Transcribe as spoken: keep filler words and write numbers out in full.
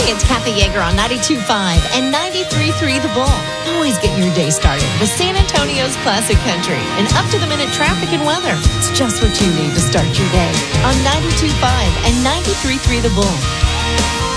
It's Kathy Yeager on ninety-two point five and ninety-three point three The Bull. Always getting your day started with San Antonio's classic country and up-to-the-minute traffic and weather. It's just what you need to start your day on ninety-two point five and ninety-three point three The Bull.